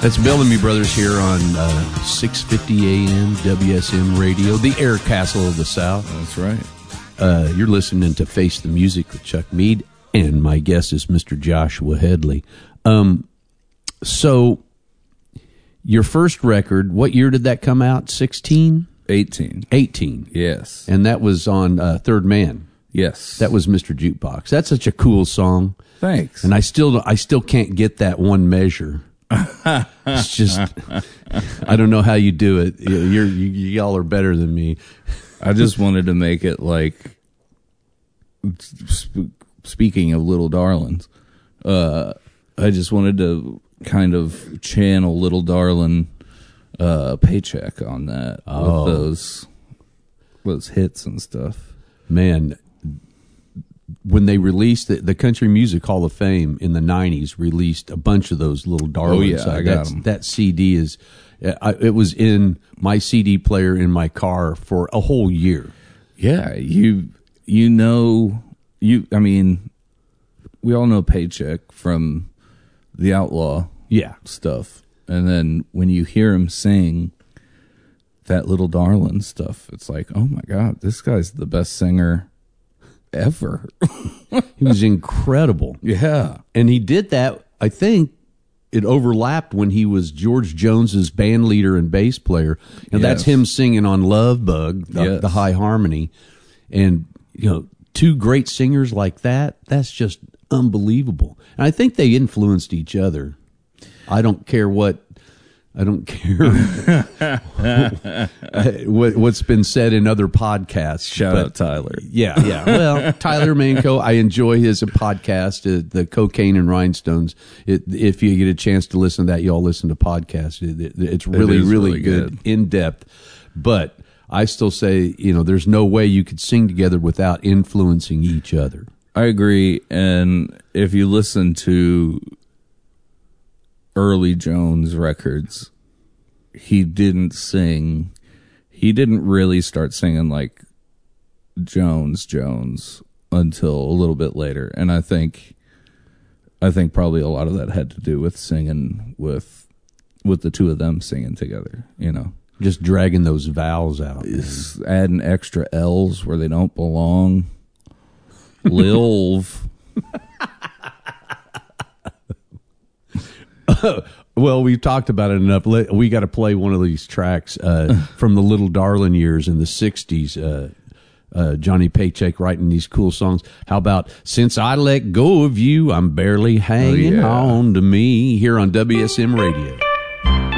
That's Bellamy Brothers here on 650 AM WSM Radio, the Air Castle of the South. That's right. You're listening to Face the Music with Chuck Mead, and my guest is Mr. Joshua Headley. So, your first record, what year did that come out? 16? 18. 18. Yes. And that was on Third Man. Yes. That was Mr. Jukebox. That's such a cool song. Thanks. And I still can't get that one measure. It's just, I don't know how you do it. Y'all are better than me. I just wanted to make it like, speaking of Little Darlings, I just wanted to kind of channel Little Darlin' Paycheck on that with those hits and stuff. Man, when they released the Country Music Hall of Fame in the 90s, released a bunch of those Little Darlings. Oh, yeah, I got them. That CD is, it was in my CD player in my car for a whole year. Yeah, I mean, we all know Paycheck from the Outlaw stuff. And then when you hear him sing that Little Darlin' stuff, it's like, oh my God, this guy's the best singer ever. He was incredible. Yeah. And he did that, I think it overlapped when he was George Jones's band leader and bass player. And that's him singing on Love Bug, the high harmony. And, two great singers like that, that's just unbelievable. And I think they influenced each other. I don't care what's been said in other podcasts. Shout out Tyler. Yeah. Well, Tyler Manco, I enjoy his podcast, the Cocaine and Rhinestones. If you get a chance to listen to that, y'all listen to podcasts. It's really good, in depth. But I still say, there's no way you could sing together without influencing each other. I agree. And if you listen to early Jones records, he didn't really start singing like Jones until a little bit later. And I think probably a lot of that had to do with singing with the two of them singing together, Just dragging those vowels out. Adding extra L's where they don't belong. Lilv. Well, we've talked about it enough. We got to play one of these tracks from the Little Darlin' years in the 60s. Johnny Paycheck writing these cool songs. How about Since I Let Go of You, I'm Barely Hanging On to Me, here on WSM Radio.